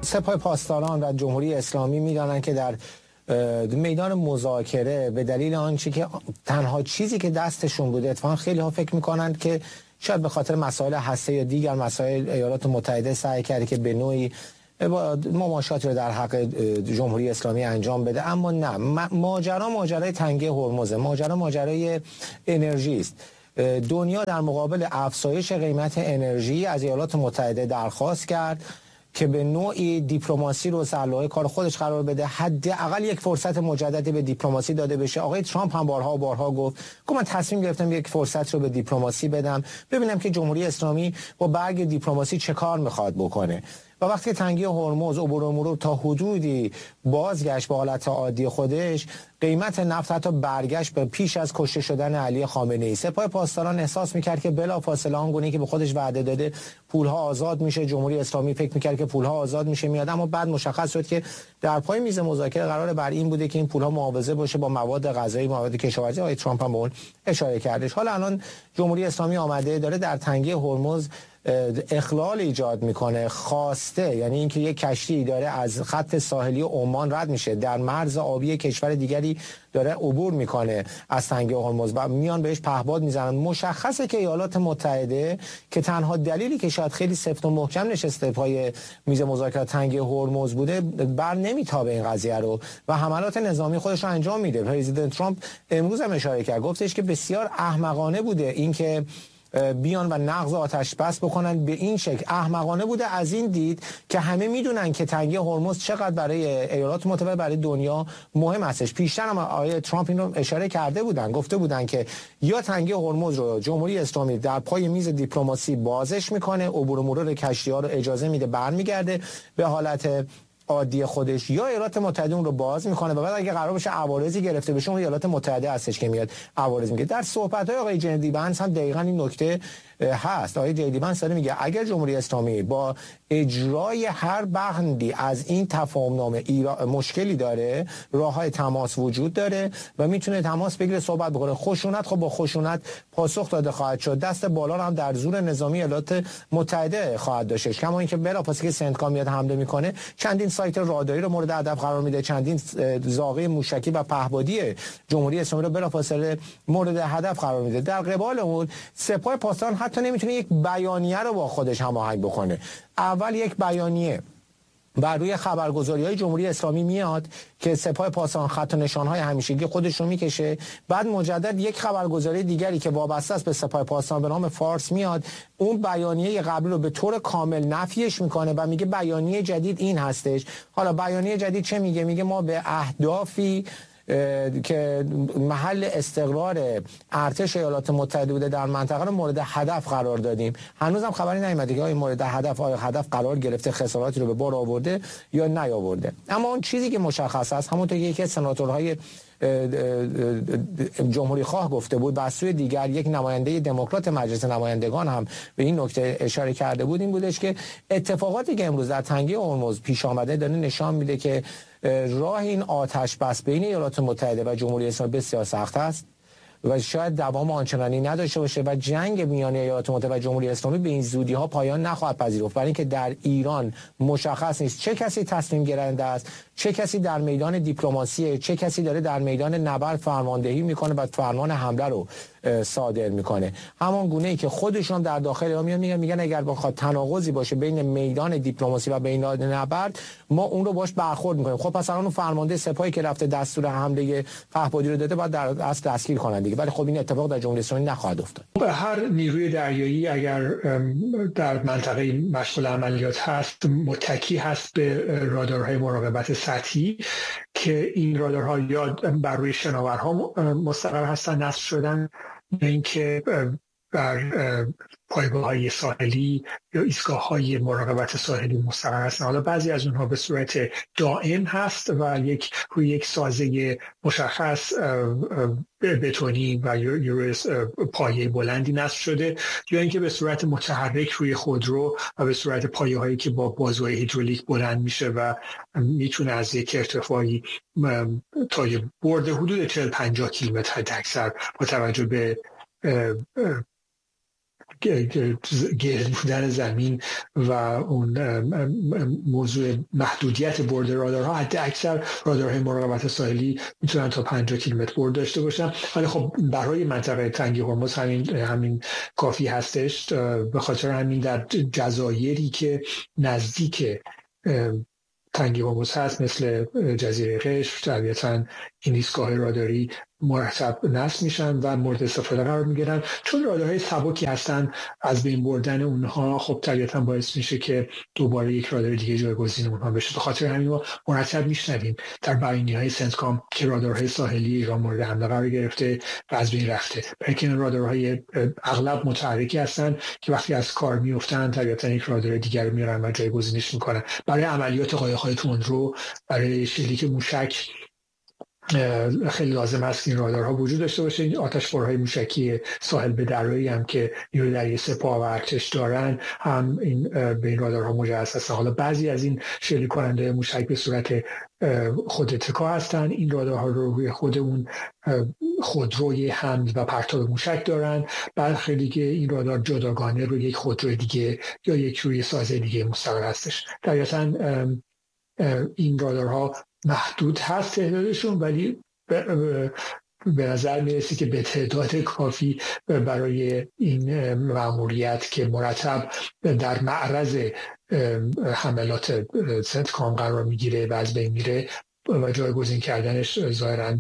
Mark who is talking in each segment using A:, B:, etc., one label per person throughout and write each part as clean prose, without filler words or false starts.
A: سپاه پاسداران و جمهوری اسلامی میدانند که در میدان مذاکره به دلیل آنچه که تنها چیزی که دستشون بوده، اتفاقا خیلی ها فکر میکنند که شاید به خاطر مسائل هسته یا دیگر مسائل ایالات متحده سعی کرده که به نوعی مماشات رو در حق جمهوری اسلامی انجام بده، اما نه، ماجرای تنگه هرمز، ماجرای انرژی است. دنیا در مقابل افزایش قیمت انرژی از ایالات متحده درخواست کرد که به نوعی دیپلماسی رو سرلوحه کار خودش قرار بده، حداقل یک فرصت مجددی به دیپلماسی داده بشه. آقای ترامپ هم بارها و بارها گفت من تصمیم گرفتم یک فرصت رو به دیپلماسی بدم، ببینم که جمهوری اسلامی با برگ دیپلماسی چه کار میخواد بکنه. و وقتی تنگی هرمز عبور و مرور تا حدودی بازگشت به حالت عادی خودش، قیمت نفت حتی برگشت به پیش از کشته شدن علی خامنه‌ای. سپاه پاسداران احساس میکرد که بلافاصله آنگونه که به خودش وعده داده پولها آزاد میشه، جمهوری اسلامی فکر میکرد که پولها آزاد میشه میاد، اما بعد مشخص شد که در پای میز مذاکره قرار بر این بوده که این پولها معاوضه باشه با مواد غذایی، مواد کشاورزی. آقای ترامپ هم به اون اشاره کردش. حالا الان جمهوری اسلامی آمده داره در تنگی هرمز اخلال ایجاد میکنه، خواسته، یعنی اینکه یک کشتی داره از خط ساحلی عمان رد میشه، در مرز آبی کشور دیگری داره عبور میکنه از تنگه هرمز و میان بهش پهپاد میزنن. مشخصه که ایالات متحده که تنها دلیلی که شاید خیلی سفت و محکم نشسته پای میز مذاکرات تنگه هرمز بوده، بر نمیتابه این قضیه رو و حملات نظامی خودش رو انجام میده. پرزیدنت ترامپ امروز هم اشاره کرد، گفتش که بسیار احمقانه بوده اینکه بیان و نقض آتش بس بکنن به این شکل. احمقانه بوده از این دید که همه میدونن که تنگی هرمز چقدر برای ایالات متحده، برای دنیا مهم هستش. پیشتر هم آقای ترامپ این رو اشاره کرده بودن، گفته بودن که یا تنگی هرمز رو جمهوری اسلامی در پای میز دیپلماسی بازش میکنه، عبور و مرور کشتی‌ها رو اجازه میده، برمیگرده به حالت عادی خودش، یا ایالات متحده اون رو باز میکنه و بعد اگه قرار باشه عوارضی گرفته بشه اون ایالات متحده هستش که میاد عوارض میگه. در صحبت‌های آقای جی بنس هم دقیقاً این نکته هست. آقای جی بنس داره میگه اگر جمهوری اسلامی با اجرای هر بندی از این تفاهمنامه مشکلی داره، راههای تماس وجود داره و میتونه تماس بگیره، صحبت بکنه. خشونت خب با خشونت پاسخ داده خواهد شد. دست بالا هم در زور نظامی ایالات متحده خواهد داشت. کما اینکه بلافاصله که سنتکام میاد حمله میکنه، چندین سایت راداری رو مورد هدف قرار میده، چندین زاغه موشکی و پهپادی جمهوری اسلامی رو بلافاصله مورد هدف قرار میده. در قبال اون سپاه پاسداران حتی نمیتونه یک بیانیه رو با خودش هماهنگ بکنه. اول یک بیانیه بر روی خبرگزاری‌های جمهوری اسلامی میاد که سپاه پاسداران خط و نشان‌های همیشگی خودش رو میکشه، بعد مجدد یک خبرگزاری دیگری که وابسته است به سپاه پاسداران به نام فارس میاد، اون بیانیه قبلی رو به طور کامل نفیش میکنه و میگه بیانیه جدید این هستش. حالا بیانیه جدید چه میگه؟ میگه ما به اهدافی که محل استقرار ارتش ایالات متحده بوده در منطقه رو مورد هدف قرار دادیم. هنوز هم خبری نیامده که مورد هدف قرار گرفته، خساراتی رو به بار آورده یا نیاورده. اما اون چیزی که مشخص است، همونطور که یکی از سناتورهای جمهوری خواه گفته بود، بر سوی دیگر یک نماینده دموکرات مجلس نمایندگان هم به این نکته اشاره کرده بود، این بودش که اتفاقاتی که امروز در تنگه هرمز پیش آمده داره نشان میده که راه این آتش بس بین ایالات متحده و جمهوری اسلامی بسیار سخت است و شاید دوام آنچنانی نداشته باشه و جنگ میان ایالات متحده و جمهوری اسلامی به این زودی ها پایان نخواهد پذیرفت، برای اینکه در ایران مشخص نیست چه کسی تصمیم گیرنده است، چه کسی در میدان دیپلماسی، چه کسی داره در میدان نبرد فرماندهی میکنه و فرمان حمله رو صادر میکنه. همان گونه ای که خودشون در داخل ایران میگن اگر بخواد تناقضی باشه بین میدان دیپلماسی و میدان نبرد، ما اون رو باش برخورد میکنیم. خب پس الان فرمانده سپاهی که رفته دستور حمله پهپادی رو داده، باید در اصل دستگیر کنن دیگه. ولی خب این اتفاق در جمهوری اسلامی نخواهد افتاد.
B: هر نیروی دریایی اگر در منطقه مشغول عملیات هست، متکی هست به رادارهای مراقبت سطحی که این رادارها یا بر روی شناورها مستقر هستن، نصب شدن، یا اینکه بر پایگاه‌های ساحلی یا ایستگاه‌های مراقبت ساحلی مستقر هستن. حالا بعضی از اونها به صورت دائم هست و روی یک سازه مشخص بتونی و روی پایه بلندی نصب شده، یا اینکه به صورت متحرک روی خودرو و به صورت پایه‌هایی که با بازوهای هیدرولیک بلند میشه و میتونه از یک ارتفاعی تا برد حدود 40-50 کیلومتر حداکثر با توجه به گرد بودن زمین و اون موضوع محدودیت برد رادارها، حتی اکثر رادارهای مراقبت ساحلی میتونن تا 50 کیلومتر برد داشته باشن، ولی خب برای منطقه تنگی هرمز همین کافی هستش. به خاطر همین در جزایری که نزدیک تنگی هرمز هست مثل جزیره قشم طبیعتاً این ایستگاه راداری مرتب نصب میشن و مورد استفاده قرار میگیرن. چون رادارهای سبکی هستن، از بین بردن اونها خب طبیعتاً باعث میشه که دوباره یک رادار دیگه جایگزین اونها بشه. به خاطر همین ما مرتب میشنویم در بیانیه‌های سنتکام که رادارهای ساحلی ایران مورد حمله قرار گرفته و از بین رفته. برای اینکه رادارهای اغلب متحرکی هستن که وقتی از کار میافتن طبیعتاً یک رادار دیگر رو میارن و جایگزینش میکنن. برای عملیات قایق‌های تندرو، برای شلیک موشک خیلی لازم هست که این رادارها وجود داشته باشه. این آتشبارهای موشکی ساحل به درایی هم که نیروی دریایی سپاه و ارتش دارن هم این به این رادارها مجهز هستن. حالا بعضی از این شلیک کننده موشک به صورت خود اتکا هستن، این رادارها رو روی خود اون خودروی حمل و پرتاب موشک دارن. بعد خیلی که این رادار جداگانه روی یک خودروی دیگه یا یک روی سازه دیگه مستقل هستش. طبیعتاً این رادارها محدود هست تعدادشون، ولی به نظر میرسه که به تعداد کافی برای این مأموریت که مرتب در معرض حملات سنتکام قرار میگیره و از بین میره و جایگزین کردنش ظاهراً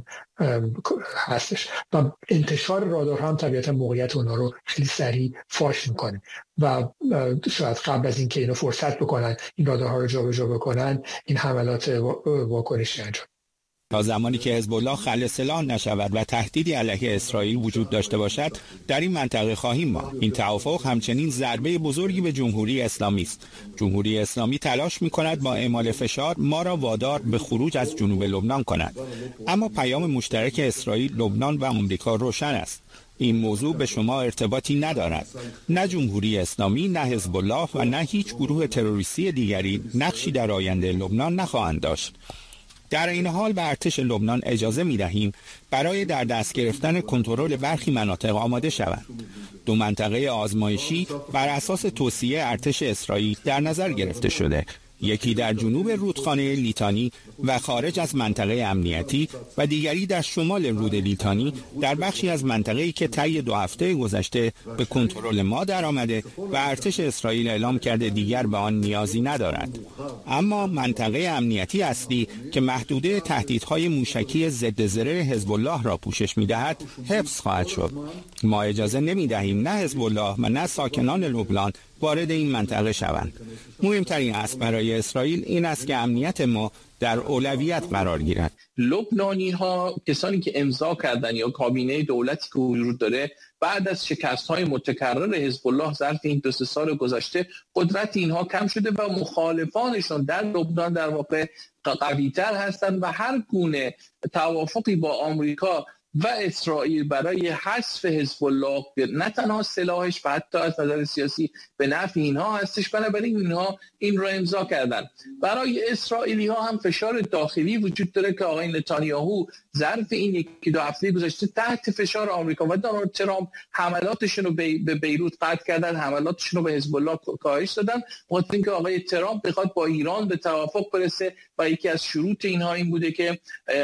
B: هستش. و انتشار رادار هم طبیعتا موقعیت اونا رو خیلی سریع فاش میکنه و شاید قبل از اینکه اینو فرصت بکنن این رادارها رو جابجا بکنن این حملات واکنشی انجام.
C: تا زمانی که حزب الله خلع سلاح نشود و تهدیدی علیه اسرائیل وجود داشته باشد در این منطقه خواهیم ماند. این توافق همچنین ضربه بزرگی به جمهوری اسلامی است. جمهوری اسلامی تلاش می‌کند با اعمال فشار ما را وادار به خروج از جنوب لبنان کند، اما پیام مشترک اسرائیل، لبنان و آمریکا روشن است. این موضوع به شما ارتباطی ندارد. نه جمهوری اسلامی، نه حزب الله و نه هیچ گروه تروریستی دیگری نقشی در آینده لبنان نخواهند داشت. در این حال به ارتش لبنان اجازه می‌دهیم برای در دست گرفتن کنترل برخی مناطق آماده شوند. 2 منطقه آزمایشی بر اساس توصیه ارتش اسرائیل در نظر گرفته شده، یکی در جنوب رودخانه لیتانی و خارج از منطقه امنیتی و دیگری در شمال رود لیتانی در بخشی از منطقه‌ای که طی 2 هفته گذشته به کنترل ما درآمده و ارتش اسرائیل اعلام کرده دیگر به آن نیازی ندارد. اما منطقه امنیتی اصلی که محدوده تهدیدهای موشکی ضد زره حزب الله را پوشش می‌دهد حفظ خواهد شد. ما اجازه نمی‌دهیم نه حزب الله و نه ساکنان لبنان وارد این منطقه شوند. مهمترین اصل برای اسرائیل این است که امنیت ما در اولویت قرار گیرد.
D: لبنانی ها، کسانی که امضا کردن یا کابینه دولتی که وجود داره بعد از شکست های متکرر حزب الله ظرف این 2-3 سال گذشته قدرت اینها کم شده و مخالفانشون در لبنان در واقع قوی‌تر هستند و هر گونه توافقی با آمریکا و اسرائیل برای حذف حزب الله نه تنها سلاحش و حتی از نظر سیاسی به نفع اینها هستش، بنابراین اینها این رو امضا کردن. برای اسرائیلی ها هم فشار داخلی وجود داره که آقای نتانیاهو ظرف این 1-2 هفته گذشته تحت فشار آمریکا و دونالد ترامپ حملاتشون رو به بیروت قطع کردن، حملاتشون رو به حزب الله کاهش دادن، وقتی اینکه آقای ترامپ بخواد با ایران به توافق برسه و یکی از شروط اینها این بوده که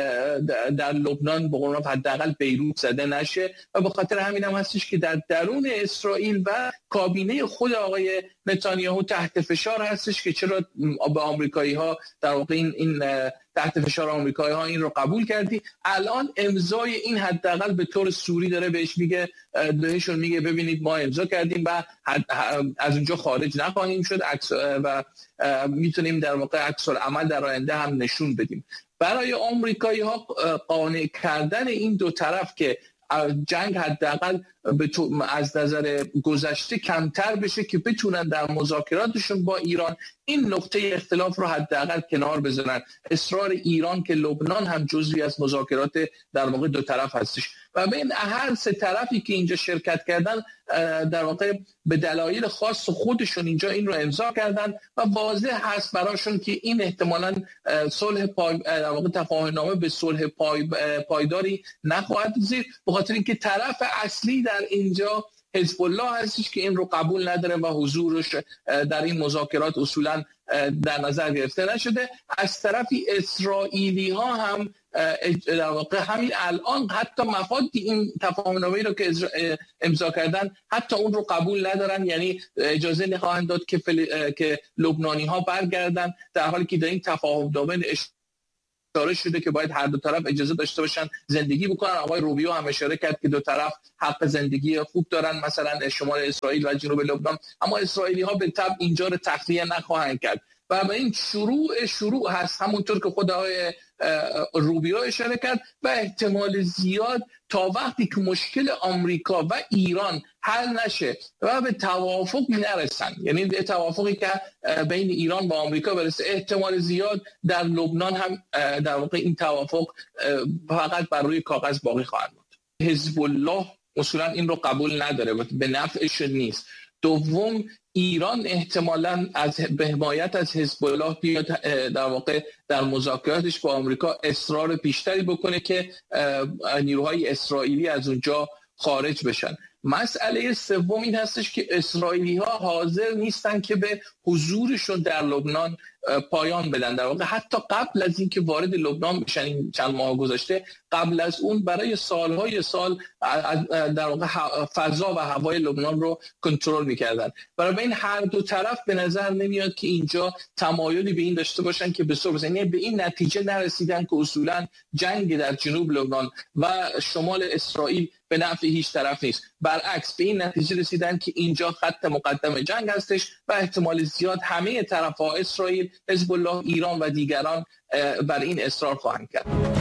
D: در لبنان به قول حداقل بیروت زده نشه و به خاطر همین هم هستش که در درون اسرائیل و کابینه خود آقای نتانیاهو تحت فشار هستش که چرا به آمریکایی ها در واقع این تحت فشار آمریکایی ها این رو قبول کردی. الان امضای این حداقل به طور سوری داره بهش میگه، بهشون میگه ببینید ما امضا کردیم و از اونجا خارج نخواهیم شد و میتونیم در واقع عکس العمل در آینده هم نشون بدیم. برای آمریکایی ها قانع کردن این 2 طرف که جنگ حداقل از نظر گذشته کمتر بشه که بتونن در مذاکراتشون با ایران این نقطه اختلاف رو حداقل کنار بزنن. اصرار ایران که لبنان هم جزوی از مذاکرات در واقع 2 طرف هستش و بین هر 3 طرفی که اینجا شرکت کردن در واقع به دلایل خاص خودشون اینجا این رو امضا کردن و واضح هست براشون که این احتمالاً صلح در واقع تفاهم‌نامه به صلح پایداری نخواهد زیر، به خاطر اینکه طرف اصلی در اینجا حزب الله هستش که این رو قبول نداره و حضورش در این مذاکرات اصولا در نظر گرفته نشده. از طرفی اسرائیلی ها هم در واقع همین الان حتی مفاد این تفاهم‌نامه‌ای رو که امضا کردن حتی اون رو قبول ندارن، یعنی اجازه نخواهند داد که لبنانی ها برگردن، در حالی که در این تفاهم‌نامه اشاره شده که باید هر دو طرف اجازه داشته باشن زندگی بکنن. آقای روبیو هم اشاره کرد که دو طرف حق زندگی خوب دارن، مثلا شمال اسرائیل و جنوب لبنان، اما اسرائیلی ها به طبع اینجا رو تخلیه نخواهند کرد و به این شروع هست، همونطور که خود آقای روبیو اشاره کرد. و احتمال زیاد تا وقتی که مشکل آمریکا و ایران حل نشه و به توافق نرسن، یعنی به توافقی که بین ایران و آمریکا برسه، احتمال زیاد در لبنان هم در واقع این توافق فقط بر روی کاغذ باقی خواهد بود. حزب الله اصولا این رو قبول نداره و به نفعش نیست. دوم، ایران احتمالاً به حمایت از حزب الله بیاد در واقع در مذاکراتش با آمریکا اصرار بیشتری بکنه که نیروهای اسرائیلی از اونجا خارج بشن. مسئله سوم این هستش که اسرائیلی ها حاضر نیستن که به حضورشون در لبنان پایان بدن. در واقع حتی قبل از اینکه وارد لبنان بشن، این چند ماه گذشته، قبل از اون برای سالهای سال در واقع فضا و هوای لبنان رو کنترل میکردن. برای این هر دو طرف به نظر نمیاد که اینجا تمایلی به این داشته باشن که به صورت یعنی به این نتیجه نرسیدن که اصولا جنگ در جنوب لبنان و شمال اسرائیل به نفع هیچ طرف نیست. برعکس به این نتیجه رسیدن که اینجا خط مقدم جنگ هستش و احتمال زیاد همه طرف‌ها، اسرائیل، حزب الله، ایران و دیگران، بر این اصرار خواهند کرد.